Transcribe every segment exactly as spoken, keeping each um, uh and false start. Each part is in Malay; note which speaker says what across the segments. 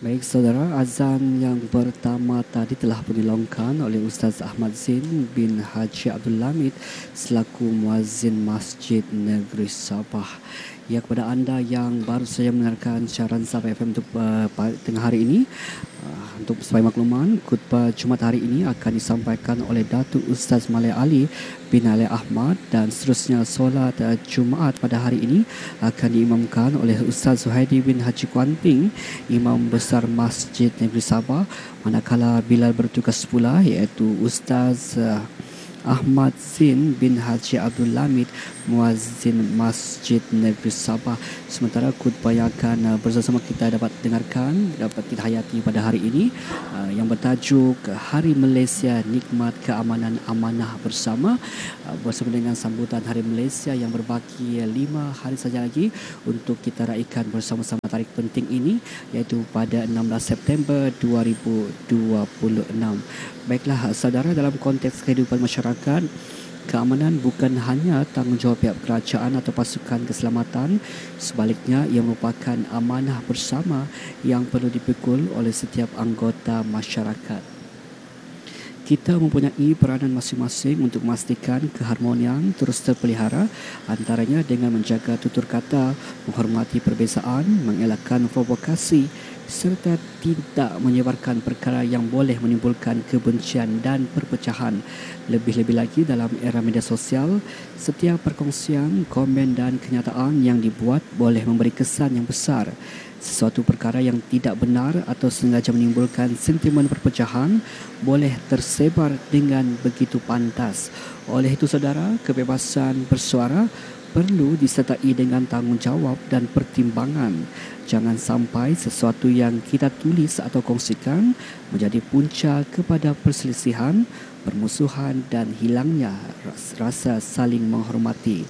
Speaker 1: Baik saudara, azan yang pertama tadi telah penilongkan oleh Ustaz Ahmad Zain bin Haji Abdul Lamid selaku muazzin Masjid Negeri Sabah. Ya, kepada anda yang baru saja mendengarkan siaran Sabah F M untuk uh, tengah hari ini, uh, untuk sebagai makluman, khutbah Jumaat hari ini akan disampaikan oleh Datuk Ustaz Malay Ali bin Ali Ahmad, dan seterusnya solat uh, Jumaat pada hari ini akan diimamkan oleh Ustaz Suhaidi bin Haji Kuanting, Imam Besar Masjid Negeri Sabah, manakala Bilal bertugas pula iaitu Ustaz uh, Ahmad Zain bin Haji Abdul Lamid, muazzin Masjid Negeri Sabah. Sementara khutbah yang akan uh, bersama kita dapat dengarkan, dapat kita hayati pada hari ini, uh, yang bertajuk Hari Malaysia Nikmat Keamanan Amanah Bersama, uh, bersama dengan sambutan Hari Malaysia yang berbaki lima hari saja lagi untuk kita raikan bersama-sama tarikh penting ini, iaitu pada enam belas September dua ribu dua puluh enam. Baiklah saudara, dalam konteks kehidupan masyarakat, keamanan bukan hanya tanggungjawab pihak kerajaan atau pasukan keselamatan. Sebaliknya, ia merupakan amanah bersama yang perlu dipikul oleh setiap anggota masyarakat. Kita mempunyai peranan masing-masing untuk memastikan keharmonian terus terpelihara, antaranya dengan menjaga tutur kata, menghormati perbezaan, mengelakkan provokasi, serta tidak menyebarkan perkara yang boleh menimbulkan kebencian dan perpecahan. Lebih-lebih lagi dalam era media sosial, setiap perkongsian, komen dan kenyataan yang dibuat boleh memberi kesan yang besar. Sesuatu perkara yang tidak benar atau sengaja menimbulkan sentimen perpecahan boleh tersebar dengan begitu pantas. Oleh itu saudara, kebebasan bersuara perlu disertai dengan tanggungjawab dan pertimbangan. Jangan sampai sesuatu yang kita tulis atau kongsikan menjadi punca kepada perselisihan, permusuhan dan hilangnya rasa saling menghormati.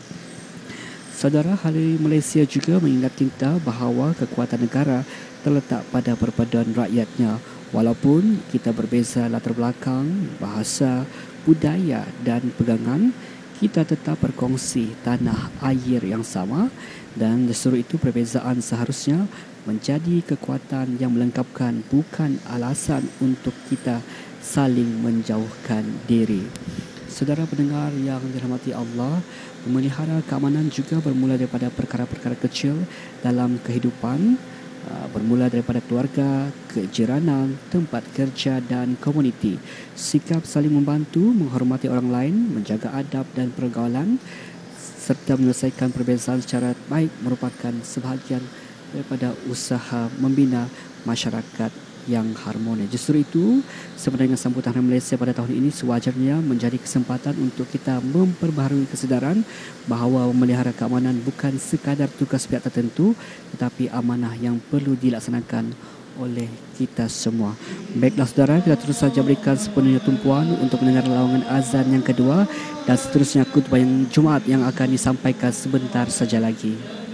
Speaker 1: Saudara, Hari Malaysia juga mengingatkan kita bahawa kekuatan negara terletak pada perpaduan rakyatnya. Walaupun kita berbeza latar belakang, bahasa, budaya dan pegangan, kita tetap berkongsi tanah air yang sama, dan justru itu perbezaan seharusnya menjadi kekuatan yang melengkapkan, bukan alasan untuk kita saling menjauhkan diri. Saudara pendengar yang dirahmati Allah, memelihara keamanan juga bermula daripada perkara-perkara kecil dalam kehidupan, bermula daripada keluarga, kejiranan, tempat kerja dan komuniti. Sikap saling membantu, menghormati orang lain, menjaga adab dan pergaulan serta menyelesaikan perbezaan secara baik merupakan sebahagian daripada usaha membina masyarakat yang harmonis. Justru itu, sebenarnya dengan sambutan Hari Malaysia pada tahun ini sewajarnya menjadi kesempatan untuk kita memperbaharui kesedaran bahawa memelihara keamanan bukan sekadar tugas pihak tertentu, tetapi amanah yang perlu dilaksanakan oleh kita semua. Baiklah saudara, kita terus saja berikan sepenuhnya tumpuan untuk mendengar lawangan azan yang kedua dan seterusnya khutbah yang Jumaat yang akan disampaikan sebentar saja lagi.